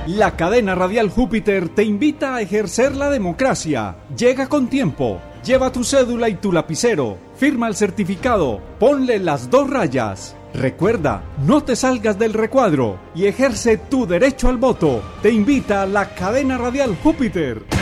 La cadena radial Júpiter te invita a ejercer la democracia. Llega con tiempo. Lleva tu cédula y tu lapicero. Firma el certificado. Ponle las 2 rayas. Recuerda, no te salgas del recuadro y ejerce tu derecho al voto. Te invita a la cadena radial Júpiter.